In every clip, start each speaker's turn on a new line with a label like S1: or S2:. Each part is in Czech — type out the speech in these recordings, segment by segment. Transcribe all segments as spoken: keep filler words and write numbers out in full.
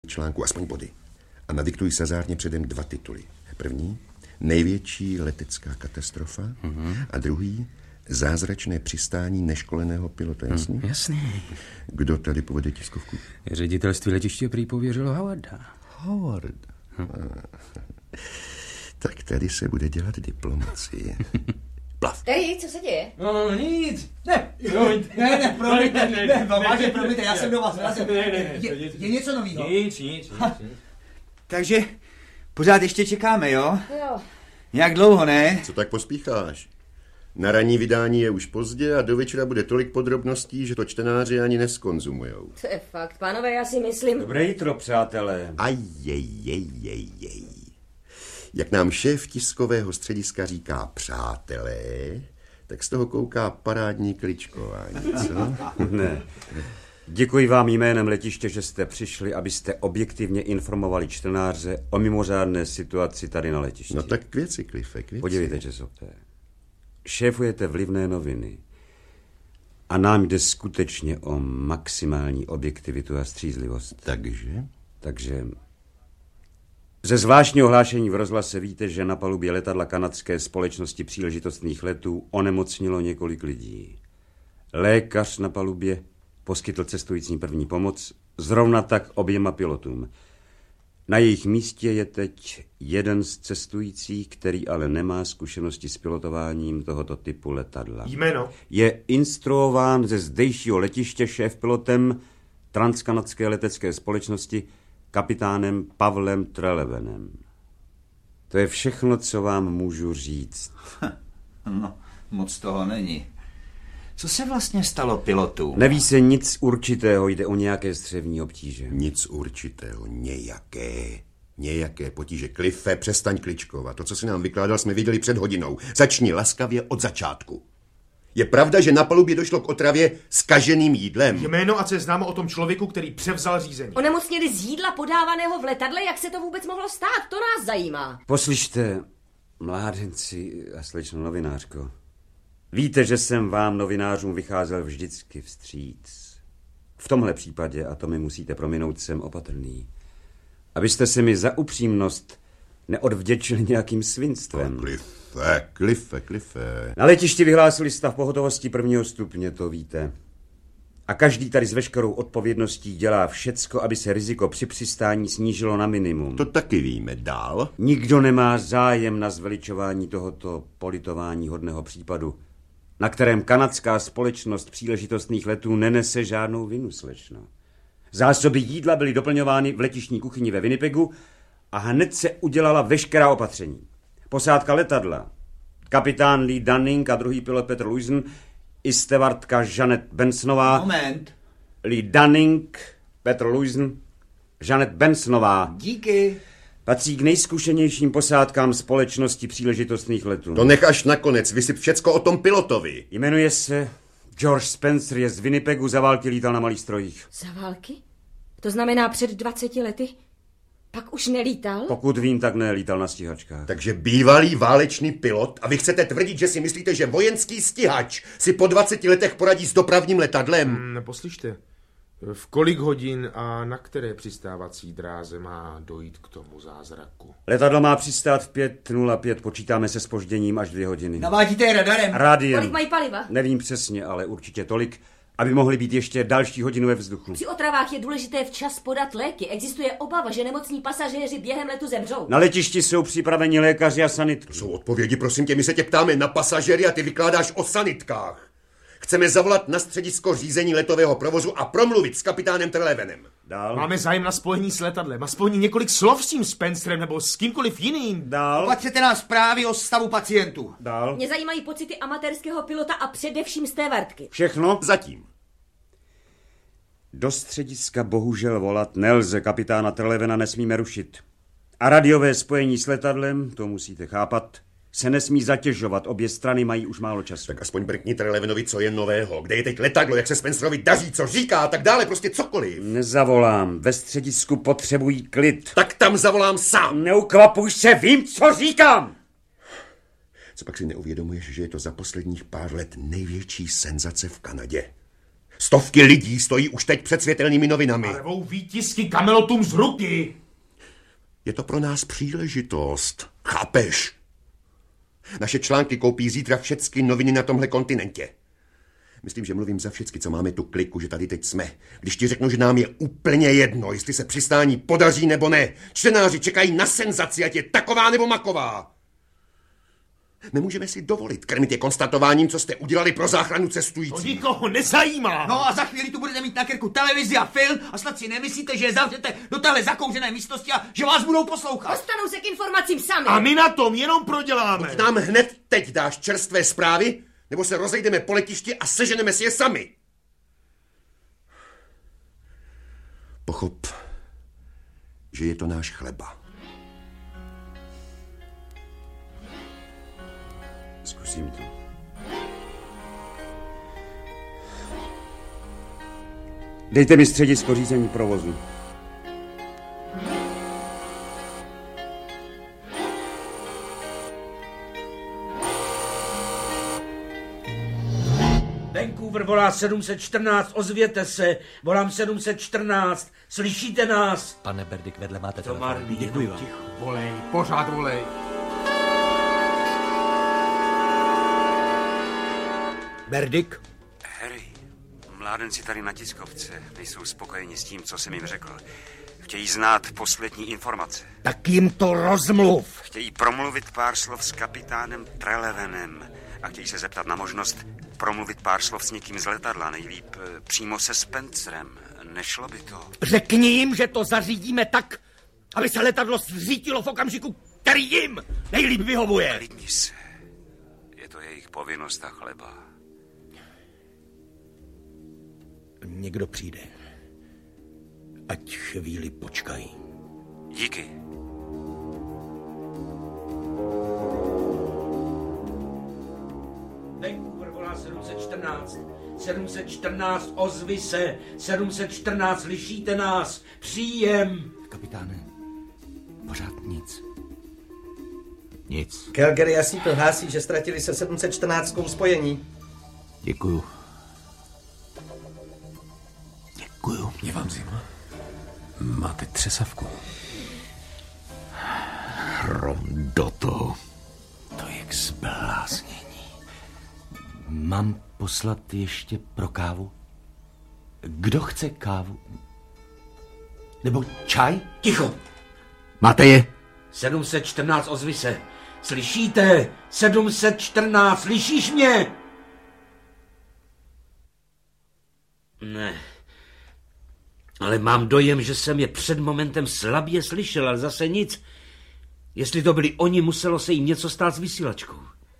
S1: článku, aspoň body. A nadiktuji sazárně předem dva tituly. První, největší letecká katastrofa, mm-hmm. a druhý, zázračné přistání neškoleného pilota, jasný?
S2: Mm, jasný.
S1: Kdo tady povede tiskovku?
S2: Ředitelství letiště prý pověřilo Howarda.
S1: Howard. Hm. Tak tady se bude dělat diplomacie. Plav.
S3: Tady, co se děje?
S4: No, no, nic.
S5: Ne,
S4: Promiňte.
S5: ne, ne, promiňte, ne, ne, vážně, promiňte, já
S4: ne,
S5: jsem do vás, já jsem,
S4: ne, ne, ne,
S5: je, je něco novýho?
S4: Nic, nic, nic, nic.
S5: Takže pořád ještě čekáme, jo?
S3: Jo.
S5: Jak dlouho, ne?
S1: Co tak pospícháš? Na ranní vydání je už pozdě a do večera bude tolik podrobností, že to čtenáři ani neskonzumujou.
S3: To je fakt, pánové, já si myslím...
S2: Dobré jitro, přátelé.
S1: Aj, jej, jej, jej, jej. Jak nám šéf tiskového střediska říká přátelé, tak z toho kouká parádní kličkování, co?
S2: Ne. Děkuji vám jménem letiště, že jste přišli, abyste objektivně informovali čtenáře o mimořádné situaci tady na letišti.
S1: No tak k věci, Cliffe, k věci.
S2: Podívejte, Jessopé. Šéfujete vlivné noviny. A nám jde skutečně o maximální objektivitu a střízlivost.
S1: Takže?
S2: Takže... Ze zvláštního hlášení v rozhlase víte, že na palubě letadla kanadské společnosti příležitostných letů onemocnilo několik lidí. Lékař na palubě poskytl cestujícím první pomoc, zrovna tak oběma pilotům. Na jejich místě je teď jeden z cestujících, který ale nemá zkušenosti s pilotováním tohoto typu letadla.
S4: Jméno?
S2: Je instruován ze zdejšího letiště šéfpilotem transkanadské letecké společnosti kapitánem Pavlem Trelevenem. To je všechno, co vám můžu říct.
S5: No, moc toho není. Co se vlastně stalo pilotům?
S2: Neví se nic určitého, jde o nějaké střevní obtíže.
S1: Nic určitého, nějaké, nějaké potíže. Cliffe, přestaň kličkovat. To, co si nám vykládal, jsme viděli před hodinou. Začni laskavě od začátku. Je pravda, že na palubě došlo k otravě zkaženým jídlem.
S4: Jméno a co je známo o tom člověku, který převzal řízení.
S3: Onemocněli z jídla podávaného v letadle, jak se to vůbec mohlo stát? To nás zajímá.
S2: Poslyšte, mládenci a slečno novinářko, víte, že jsem vám novinářům vycházel vždycky vstříc. V tomhle případě, a to mi musíte prominout, jsem opatrný. Abyste se mi za upřímnost neodvděčili nějakým svinstvem.
S1: Oh, Cliffe, Cliffe, Cliffe.
S2: Na letišti vyhlásili stav pohotovosti prvního stupně, to víte. A každý tady s veškerou odpovědností dělá všecko, aby se riziko při přistání snížilo na minimum.
S1: To taky víme. Dál?
S2: Nikdo nemá zájem na zveličování tohoto politování hodného případu, na kterém kanadská společnost příležitostných letů nenese žádnou vinu, slečno. Zásoby jídla byly doplňovány v letištní kuchyni ve Winnipegu a hned se udělala veškerá opatření. Posádka letadla, kapitán Lee Dunning a druhý pilot Petr Luisen i stevardka Janet Bensonová.
S5: Moment.
S2: Lee Dunning, Petr Luisen, Janet Bensonová.
S5: Díky.
S2: Patří k nejzkušenějším posádkám společnosti příležitostných letů.
S1: To nech až nakonec, vysyp všecko o tom pilotovi.
S2: Jmenuje se George Spencer, je z Winnipegu, za války lítal na malých strojích.
S3: Za války? To znamená před dvaceti lety? Pak už nelítal?
S2: Pokud vím, tak ne, lítal na stíhačkách.
S1: Takže bývalý válečný pilot a vy chcete tvrdit, že si myslíte, že vojenský stíhač si po dvaceti letech poradí s dopravním letadlem?
S4: Hmm, poslyšte, v kolik hodin a na které přistávací dráze má dojít k tomu zázraku?
S2: Letadlo má přistát v pět nula pět, počítáme se zpožděním až dvě hodiny.
S5: Navádíte je radarem?
S2: Rádiem.
S3: Kolik mají paliva?
S2: Nevím přesně, ale určitě tolik, aby mohli být ještě další hodinu ve vzduchu.
S3: Při otravách je důležité včas podat léky. Existuje obava, že nemocní pasažéři během letu zemřou.
S2: Na letišti jsou připraveni lékaři a sanitky.
S1: To jsou odpovědi, prosím tě, my se tě ptáme na pasažéry a ty vykládáš o sanitkách. Chceme zavolat na středisko řízení letového provozu a promluvit s kapitánem Trelevenem.
S2: Dál.
S4: Máme zájem na spojení s letadlem. Aspoň několik slov s tím Spencerem nebo s kýmkoliv jiným.
S2: Dál.
S5: Opatřete nás zprávy o stavu pacientů.
S2: Dál.
S3: Mě zajímají pocity amatérského pilota a především stévardky.
S2: Všechno?
S1: Zatím.
S2: Do střediska bohužel volat nelze, kapitána Trelevena nesmíme rušit. A radiové spojení s letadlem, to musíte chápat, se nesmí zatěžovat, obě strany mají už málo času.
S1: Tak aspoň brkni Trelevenovi, co je nového. Kde je teď letadlo, jak se Spencerovi daří, co říká a tak dále, prostě cokoliv.
S2: Nezavolám, ve středisku potřebují klid.
S1: Tak tam zavolám sám.
S2: Neukvapuj se, vím, co říkám!
S1: Co pak si neuvědomuješ, že je to za posledních pár let největší senzace v Kanadě? Stovky lidí stojí už teď před světelnými novinami.
S4: A rvou výtisky kamelotům z ruky.
S1: Je to pro nás příležitost. Chápeš? Naše články koupí zítra všechny noviny na tomhle kontinentě. Myslím, že mluvím za všechny, co máme tu kliku, že tady teď jsme. Když ti řeknu, že nám je úplně jedno, jestli se přistání podaří nebo ne. Čtenáři čekají na senzaci, ať je taková nebo maková. Nemůžeme si dovolit krmit je konstatováním, co jste udělali pro záchranu cestujících.
S4: To nikoho nezajímá.
S6: No a za chvíli tu budete mít na krku televizi a film a snad si nemyslíte, že je zavřete do téhle zakouřené místnosti a že vás budou poslouchat.
S3: Dostanou se k informacím sami.
S4: A my na tom jenom proděláme.
S1: Buď nám hned teď dáš čerstvé zprávy, nebo se rozejdeme po letišti a seženeme si je sami. Pochop, že je to náš chleba.
S2: Zkusím to. Dejte mi středisko řízení provozu.
S7: Vancouver volá sedm set čtrnáct, ozvěte se. Volám sedm set čtrnáct, slyšíte nás?
S6: Pane Berdik, vedle máte
S7: To
S6: telefon.
S7: marný, děkuji vám.
S4: Volej, pořád volej.
S6: Berdik?
S2: Harry, mládenci tady na tiskovce nejsou spokojeni s tím, co jsem jim řekl. Chtějí znát poslední informace.
S6: Tak jim to rozmluv.
S2: Chtějí promluvit pár slov s kapitánem Trelevenem a chtějí se zeptat na možnost promluvit pár slov s někým z letadla, nejlíp eh, přímo se Spencerem. Nešlo by to?
S6: Řekni jim, že to zařídíme tak, aby se letadlo zřítilo v okamžiku, který jim nejlíp vyhovuje.
S2: Klidni se. Je to jejich povinnost a chleba.
S6: Někdo přijde. Ať chvíli počkají.
S2: Díky.
S7: Vancouver volá sedm set čtrnáct. sedm set čtrnáct, ozvi se. sedm set čtrnáct, slyšíte nás? Příjem.
S6: Kapitáne, pořád nic. Nic.
S8: Calgary a Seattle hlásí, že ztratili se sedm set čtrnáct spojení.
S6: Děkuju. Děkuju.
S9: Je vám zima? Máte třesavku.
S6: Hrom do toho. To je k zbláznění. Mám poslat ještě pro kávu? Kdo chce kávu? Nebo čaj?
S7: Ticho.
S6: Máte je?
S7: sedm set čtrnáct, ozvi se. Slyšíte? sedm set čtrnáct, slyšíš mě? Ne. Ale mám dojem, že jsem je před momentem slabě slyšel, ale zase nic. Jestli to byli oni, muselo se jim něco stát s vysílačkou.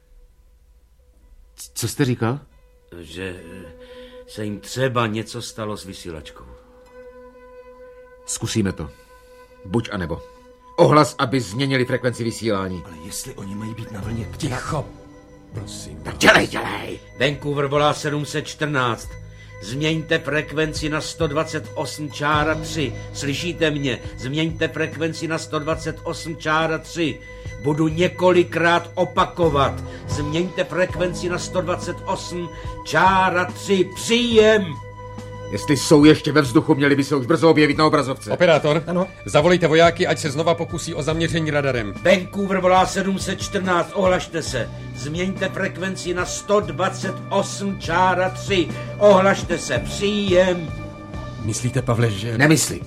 S4: Co jste říkal?
S7: Že se jim třeba něco stalo s vysílačkou.
S4: Zkusíme to. Buď a nebo. Ohlas, aby změnili frekvenci vysílání.
S6: Ale jestli oni mají být na vlně...
S9: Ticho, prosím.
S4: Tak dělej, dělej.
S7: Vancouver volá sedm set čtrnáct. Změňte frekvenci na sto dvacet osm čára tři. Slyšíte mě? Změňte frekvenci na sto dvacet osm čára tři. Budu několikrát opakovat. Změňte frekvenci na sto dvacet osm čára tři. Příjem!
S4: Jestli jsou ještě ve vzduchu, měli by se už brzo objevit na obrazovce.
S9: Operátor,
S8: Ano.
S9: zavolejte vojáky, ať se znova pokusí o zaměření radarem.
S7: Vancouver volá sedm set čtrnáct, ohlašte se. Změňte frekvenci na sto dvacet osm čára tři. Ohlašte se, příjem.
S9: Myslíte, Pavle, že...
S4: Nemyslím.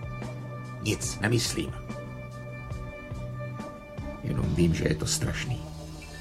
S4: Nic nemyslím. Jenom vím, že je to strašný.